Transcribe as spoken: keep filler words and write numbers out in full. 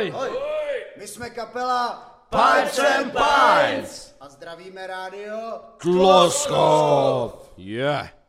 Ahoj! Ahoj! My jsme kapela Pipes and Pints! a zdravíme rádio Tloskov! Yeah.